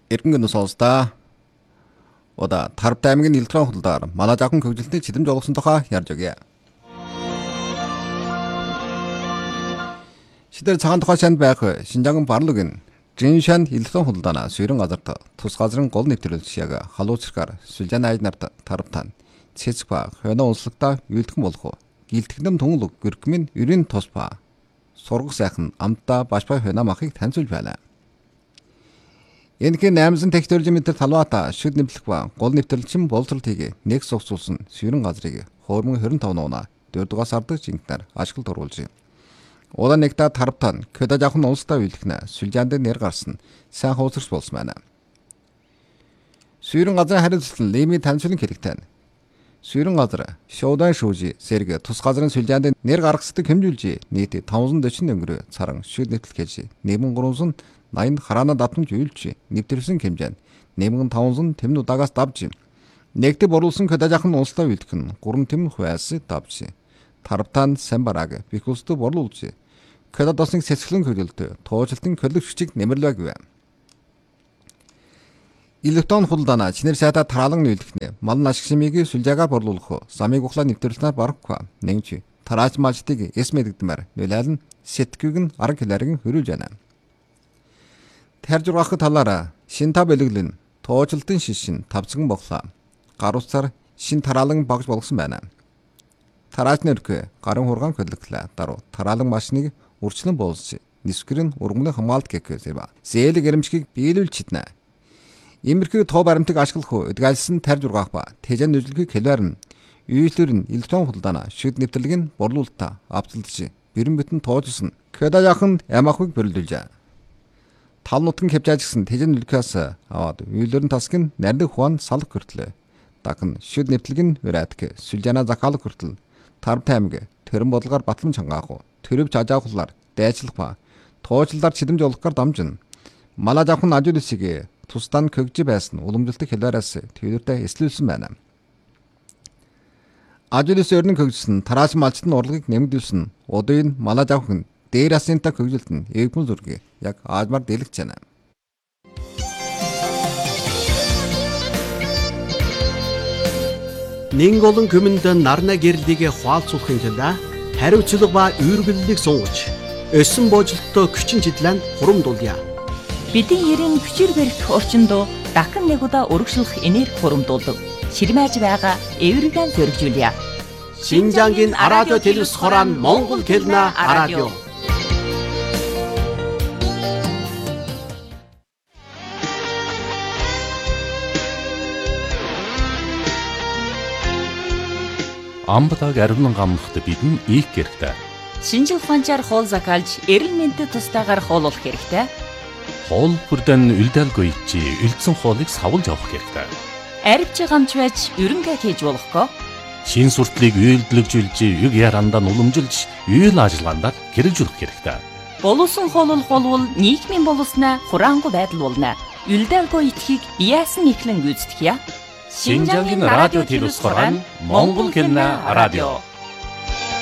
Эргэн сонсдоо. Ода Тарбт аймгийн электron худалдаар манай жаахан хөгжилтний чидэм жолгосон тухай ярьж өгье. Шидэр цагаан тухай санд байх Шинжаагийн барлугийн Жиншан электron худалдаана суурин газарт тус газрын гол нэвтрүүлэгч яг халууцрахаар Сүлжааны айд нарт Тарбтан цэцба хойно онцлогтой үйлдэх болох гэлтгэдэм тунгалаг гөркмийн ерийн тусба сургах сайхан амтаа башбай хойно махыг таньцуулж байна. Энэхүү 800 технологи метр талбайта шүд нэвтлэх ба гол нэвтрэлчин боловсрол хийгээ нэг сувцуулсан суурин газрыг хуурмын 25 нуунаа 4-р сард жинхнээр ашиглалт оруулж байна. Улаан нэгтаа Тарбтан көдө жаахан улстай үйлдэх Сүлжаанд нэр гарсан сайн хууцарч болсон байна. Суурин газрын хариуцлал лими таньцуулан хэрэгтэй. Суурин газар шуудан шүүжи сэрэг тус газрын Сүлжаанд нэр гаргасдаг хэмжүүлж нийт 540 өнгөрөө царан шүд нэвтэл гэж 1380 хараана давтамж үйлч нэвтэрсэн хэмжээнд 1500 тэм удаагаас давж нэгдэг боруулсан көдө жаахан улстай үйлдэх нь 3 тэм хваас давж Тарбтан Самбараг бихүстө борлуулж көдө досныг сэсгэлэн хөлөлтө туужилтын көлөг хүчиг нэмэрлэг вэ. Электron худалдаана чинэр сайта тараалан нийлдэхнэ мал ашигшмыг сүлжаагаар борлуулах замыг ухлаа нэвтрүүлснээр барахгүй нэгч тараач малчдыг эс мэддэмээр нөлөөлн сэтгүүг нь арга хэлээрэн хөрүүлж байна. Таржургах талаараа шин та бэлэглэн туужилтын шишин тавцган боглоо. Гар утсаар шин тараалан багж болгосон байна. Тарааж нэрхэ гарын хургаан хөдлөлтлээ даруй тараалан машиныг үрчлэн буулж нисгэрэн ургамлын хамгаалт гэхээсээ зээлэг эрэмжгийг биелүүлж чиднэ. Имерхүү тоо баримтыг ашиглах удгаалсан таржургах ба тэжэн нүжлэгийг хэлээрн үйлдвэр нь электron худалдаана шүд нэвтрэлэг нь борлуулалтаа авцалдж бэрэн бүтэн туужсан көдө жаахан ямахыг бөрлүүлжээ. Тал нутгийн хэмжээж гисэн тэжэн нүлкээс аваад үйлдвэрийн тасгийн нарийн хуан салах хүртлээ. Дагн шүд нэвтрэлэг нь өрөөдг Сүлжаана захаалах хүртэл Тарбт аймаг төрөн бодлогоор батлан чангаах төрөв жажаагуулаар дайчлах ба туучлалаар чидэм жолгохоор дамжин мала жавхан ажуулсыг тусдаа көгж байсан уламжлалт хэлээрээс төвлөртөө эслүүлсэн байна. Ажуулс өрнөн көгжсөн тарааш малчтын урлагийг нэмэгдүүлсэн удын мала жавхан дээр асынта көгжилт нь эвгэн зүрэг яг аажмаар дэлгэж байна. Нэг олон хүмүнд нарна гэрлийг хуалцуулахын тулд хариуцлага ба үүргэллийг суугч өсөн бooжилттой хүчин чидлэн хурамдуулъя. Бидний ерийн хүчээр барих орчинд дахин нэг удаа өргөжлөх энерги хурамдуулдаг. Ширмэж байгаа эвэргэн зөргижүүлье. Шинжаагийн радио телевиз хорон Монгол хэлнэ радио. Амбатаг аривнан гамнахад бидэн их хэрэгтэй. Шинжил ухаанчаар хоол закалж, эрэл мэндэд тустайгаар хооллох хэрэгтэй. Хоол бүрдэн үлдээлгүй чи үлдсэн хоолыг савлж авах хэрэгтэй. Аривч гамч байж өрөнгө хийж болохгүй. Шин суртлыг үйлдэлжүүлж, юг ярандаа уламжилж, үйл ажиллагаанд хэрэгжүүлэх хэрэгтэй. Боловсон хооллох болвол нийгмийн боловсноо хураангуй байдал болно. Үлдээлгүй итгэхийг яасан ихлэн гүйцэтгэе. Шинжаагийн радио телевиз хорон Монгол хэлнэ радио.